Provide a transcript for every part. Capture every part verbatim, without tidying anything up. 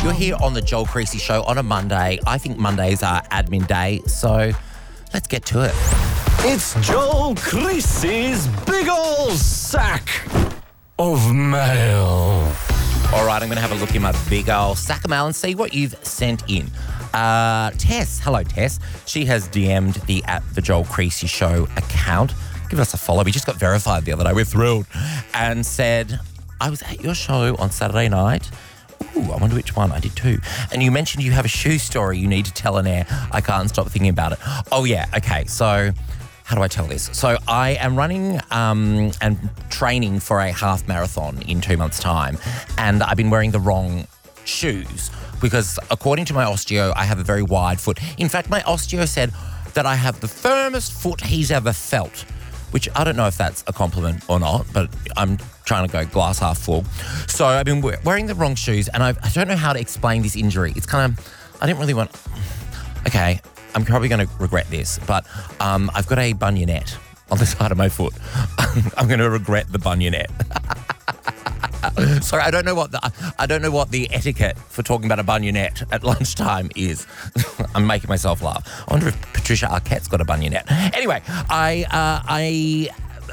You're here on the Joel Creasy Show on a Monday. I think Mondays are admin day, so let's get to it. It's Joel Creasy's big ol' sack of mail. All right, I'm going to have a look in my big old sack of mail and see what you've sent in. Uh, Tess, hello Tess. She has D M'd the at the Joel Creasy Show account. Give us a follow. We just got verified the other day. We're thrilled. And said, I was at your show on Saturday night. Ooh, I wonder which one. I did too. And you mentioned you have a shoe story you need to tell on air. I can't stop thinking about it. Oh, yeah. Okay. So how do I tell this? So I am running um, and training for a half marathon in two months' time. And I've been wearing the wrong shoes because according to my osteo, I have a very wide foot. In fact, my osteo said that I have the firmest foot he's ever felt, which I don't know if that's a compliment or not, but I'm trying to go glass half full. So I've been wearing the wrong shoes, and I, I don't know how to explain this injury. It's kind of, I didn't really want, okay, I'm probably going to regret this, but um, I've got a bunionette on the side of my foot. I'm going to regret the bunionette. Sorry, I don't know what the I don't know what the etiquette for talking about a bunionette at lunchtime is. I'm making myself laugh. I wonder if Patricia Arquette's got a bunionette. Anyway, I uh, I.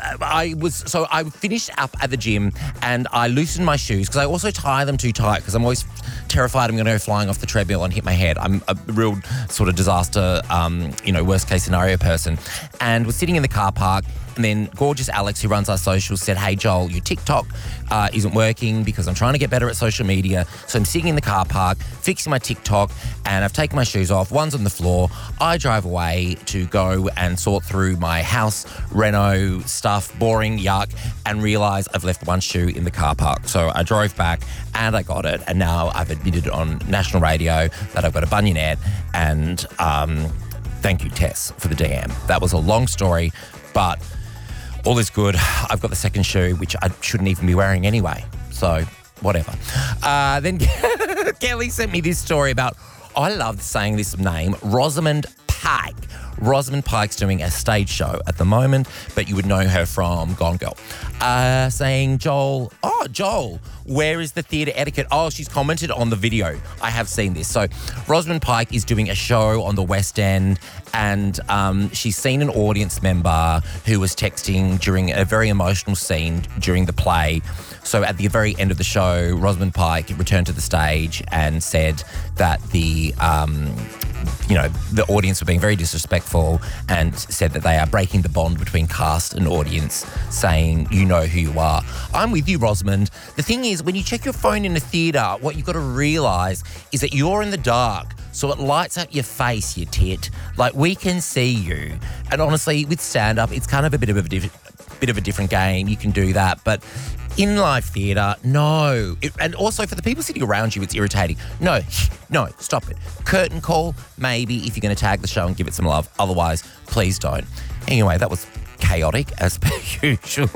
I was so I finished up at the gym and I loosened my shoes because I also tie them too tight because I'm always terrified I'm going to go flying off the treadmill and hit my head. I'm a real sort of disaster, um, you know, worst case scenario person. And was sitting in the car park. And then gorgeous Alex, who runs our socials, said, hey, Joel, your TikTok uh, isn't working because I'm trying to get better at social media. So I'm sitting in the car park, fixing my TikTok, and I've taken my shoes off. One's on the floor. I drive away to go and sort through my house, reno stuff, boring, yuck, and realise I've left one shoe in the car park. So I drove back and I got it. And now I've admitted on national radio that I've got a bunionette. And um, thank you, Tess, for the D M. That was a long story, but all is good. I've got the second shoe, which I shouldn't even be wearing anyway. So, whatever. Uh, then Kelly sent me this story about, I love saying this name, Rosamund Pike. Rosamund Pike's doing a stage show at the moment, but you would know her from Gone Girl. Uh, saying, Joel, oh, Joel, where is the theatre etiquette? Oh, she's commented on the video. I have seen this. So Rosamund Pike is doing a show on the West End and um, she's seen an audience member who was texting during a very emotional scene during the play. So at the very end of the show, Rosamund Pike returned to the stage and said that the... Um, you know, the audience were being very disrespectful and said that they are breaking the bond between cast and audience, saying, you know who you are. I'm with you, Rosamund. The thing is, when you check your phone in a theatre, what you've got to realise is that you're in the dark, so it lights up your face, you tit. Like, we can see you. And honestly, with stand-up, it's kind of a bit of a diff- bit of a different game. You can do that, but... in live theatre, no. It, and also for the people sitting around you, it's irritating. No, no, stop it. Curtain call, maybe, if you're going to tag the show and give it some love. Otherwise, please don't. Anyway, that was chaotic, as per usual.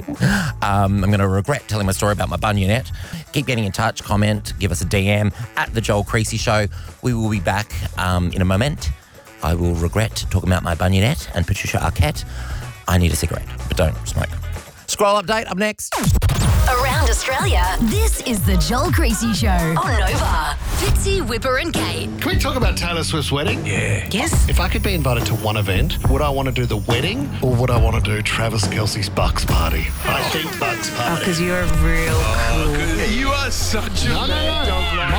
Um, I'm going to regret telling my story about my bunionette. Keep getting in touch, comment, give us a D M at The Joel Creasy Show. We will be back um, in a moment. I will regret talking about my bunionette and Patricia Arquette. I need a cigarette, but don't smoke. Scroll update up next. Around Australia, this is the Joel Creasy Show on Nova. Fitzy, Whipper and Kate. Can we talk about Taylor Swift's wedding? Yeah. Yes. If I could be invited to one event, would I want to do the wedding or would I want to do Travis Kelce's Bucks party? I think Bucks party. Because you're real cool. You are such a No, no, no.